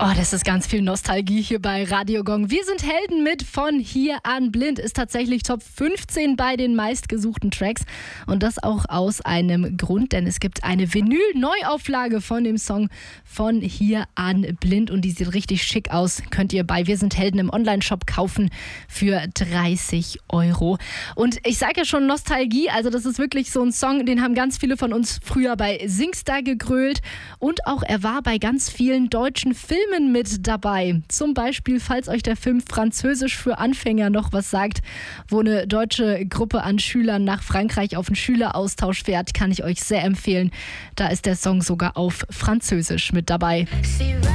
Oh, das ist ganz viel Nostalgie hier bei Radio Gong. Wir sind Helden mit Von hier an blind. Ist tatsächlich Top 15 bei den meistgesuchten Tracks. Und das auch aus einem Grund, denn es gibt eine Vinyl-Neuauflage von dem Song Von hier an blind. Und die sieht richtig schick aus. Könnt ihr bei Wir sind Helden im Onlineshop kaufen für 30 €. Und ich sage ja schon Nostalgie, also das ist wirklich so ein Song, den haben ganz viele von uns früher bei Singstar gegrölt. Und auch er war bei ganz vielen deutschen Filmen mit dabei. Zum Beispiel, falls euch der Film Französisch für Anfänger noch was sagt, wo eine deutsche Gruppe an Schülern nach Frankreich auf einen Schüleraustausch fährt, kann ich euch sehr empfehlen. Da ist der Song sogar auf Französisch mit dabei.